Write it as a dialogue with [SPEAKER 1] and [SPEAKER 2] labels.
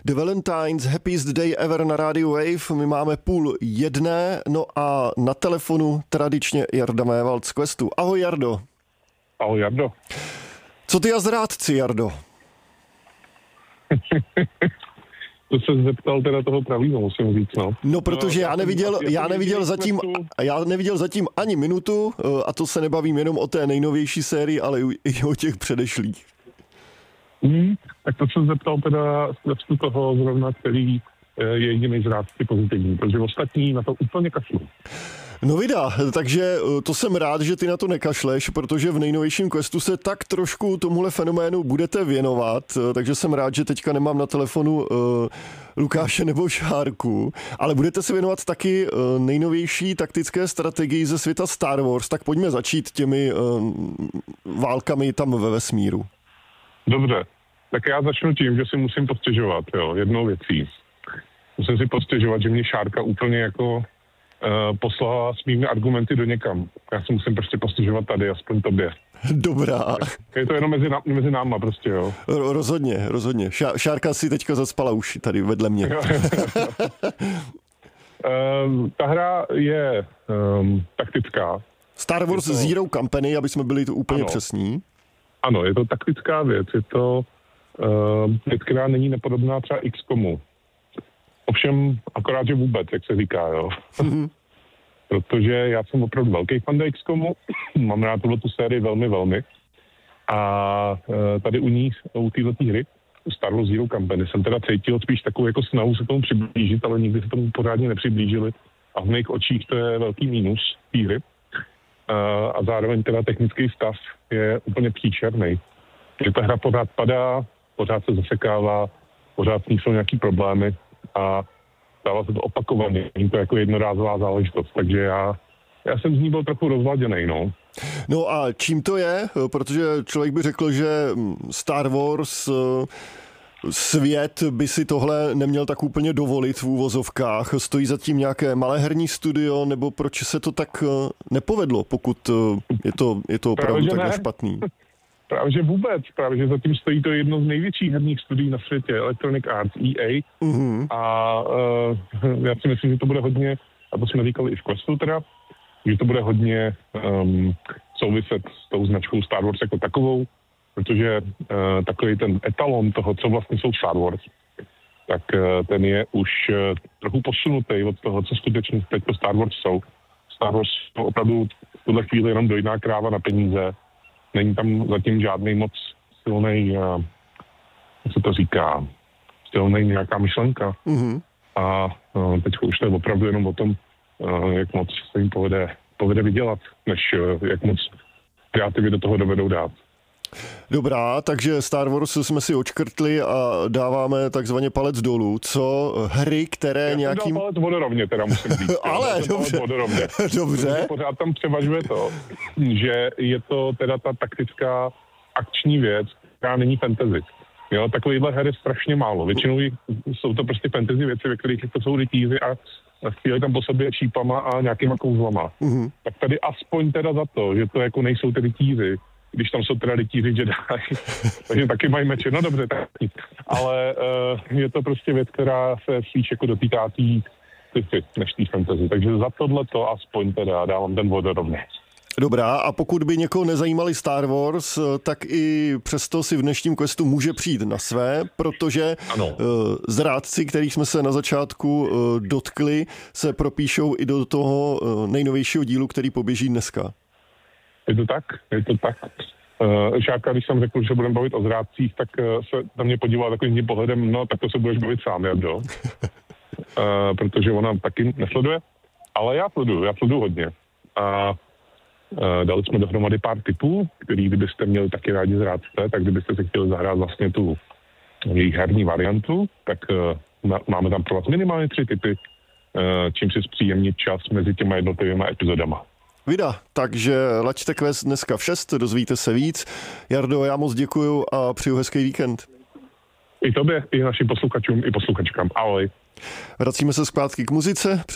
[SPEAKER 1] The Valentine's Happiest Day Ever na rádiu Wave. My máme 12:30, no a na telefonu tradičně Jarda Mévald z Questu. Ahoj Jardo.
[SPEAKER 2] Ahoj Jardo.
[SPEAKER 1] Co ty a zrádci, Jardo?
[SPEAKER 2] To se zeptal teda toho pravýho, musím říct, no.
[SPEAKER 1] No, protože já neviděl zatím ani minutu, a to se nebavím jenom o té nejnovější sérii, ale i o těch předešlých.
[SPEAKER 2] Tak to se zeptal teda z toho zrovna, který je jediný zrádci pozitivní, protože ostatní na to úplně kašlou.
[SPEAKER 1] No vida, takže to jsem rád, že ty na to nekašleš, protože v nejnovějším Questu se tak trošku tomuhle fenoménu budete věnovat, takže jsem rád, že teďka nemám na telefonu Lukáše nebo Šárku, ale budete se věnovat taky nejnovější taktické strategii ze světa Star Wars, tak pojďme začít těmi válkami tam ve vesmíru. Dobře,
[SPEAKER 2] tak já začnu tím, že si musím postěžovat, jednou věcí. Musím si postěžovat, že mě Šárka úplně jako poslala svými argumenty do někam. Já si musím prostě postěžovat tady, aspoň tobě.
[SPEAKER 1] Dobrá.
[SPEAKER 2] Je to jenom mezi náma prostě, jo.
[SPEAKER 1] Rozhodně. Šárka si teďka zaspala už tady vedle mě.
[SPEAKER 2] Ta hra je taktická.
[SPEAKER 1] Star Wars Zero Company, aby jsme byli tu úplně přesní.
[SPEAKER 2] Ano, je to taktická věc. Je to věc, která není nepodobná třeba XCOMu. Ovšem, akorát, že vůbec, jak se říká, jo. Protože já jsem opravdu velký fan XCOMu, mám rád tuto sérii velmi, velmi. A tady u této hry, u Star Wars Zero Company, jsem teda cítil spíš takovou jako snahu se tomu přiblížit, ale nikdy se tomu pořádně nepřiblížili. A v mých očích to je velký mínus té hry. A zároveň teda technický stav je úplně příčerný. Že ta hra pořád padá, pořád se zasekává, pořád ní jsou nějaký problémy a stává se to opakovaně. Není to jako jednorázová záležitost, takže já jsem z ní byl trochu rozladěnej, no.
[SPEAKER 1] No a čím to je? Protože člověk by řekl, že Star Wars svět by si tohle neměl tak úplně dovolit v úvozovkách. Stojí za tím nějaké malé herní studio, nebo proč se to tak nepovedlo, pokud je to opravdu takhle špatný?
[SPEAKER 2] Právě že vůbec, že zatím stojí to jedno z největších herních studií na světě, Electronic Arts, EA. A já si myslím, že to bude hodně, a to jsme říkali i v Questu teda, že to bude hodně souviset s tou značkou Star Wars jako takovou, protože takový ten etalon toho, co vlastně jsou Star Wars, tak ten je už trochu posunutý od toho, co skutečně teď Star Wars jsou. Star Wars jsou opravdu v tuhle chvíli jenom dojná kráva na peníze. Není tam zatím žádný moc silnej, jak se to říká, silnej nějaká myšlenka. A teď už to je opravdu jenom o tom, jak moc se jim povede vydělat, než jak moc kreativy do toho dovedou dát.
[SPEAKER 1] Dobrá, takže Star Wars jsme si očkrtli a dáváme takzvaně palec dolů. Co hry, které nějakým...
[SPEAKER 2] Já palec vodorovně, teda musím říct.
[SPEAKER 1] Ale dobře.
[SPEAKER 2] Pořád tam převažuje to, že je to teda ta taktická akční věc, která není fantasy. Jo, takovýhle her je strašně málo. Většinou jsou to prostě fantasy věci, ve kterých to jsou rytíři a střílejí tam po sobě čípama a nějakýma kouzlama. Tak tady aspoň teda za to, že to jako nejsou ty rytíři, když tam jsou teda rytíři Jedi, takže taky mají meče, no dobře, tak nic. Ale je to prostě věc, která se spíš jako dotýká sci-fi než tý fantasy, takže za tohleto aspoň teda dávám ten vodorovně.
[SPEAKER 1] Dobrá, a pokud by někoho nezajímali Star Wars, tak i přesto si v dnešním Questu může přijít na své, protože zrádci, kterých jsme se na začátku dotkli, se propíšou i do toho nejnovějšího dílu, který poběží dneska.
[SPEAKER 2] Je to tak. Šárka, když jsem řekl, že budeme bavit o zrádcích, tak se na mě podívala takovým tím pohledem, no tak to se budeš bavit sám, Jardo. Protože ona taky nesleduje, ale já sleduju hodně. A dali jsme dohromady pár tipů, který kdybyste měli taky rádi zrádce, tak kdybyste si chtěli zahrát vlastně tu jejich herní variantu, tak máme tam pro vás minimálně 3 tipy, čím si zpříjemnit čas mezi těma jednotlivými epizodama.
[SPEAKER 1] Vida, takže laďte Quest dneska v 6, dozvíte se víc. Jardo, já moc děkuju a přeju hezký víkend.
[SPEAKER 2] I tobě, i našim posluchačům, i posluchačkám. Ahoj.
[SPEAKER 1] Vracíme se zpátky k muzice.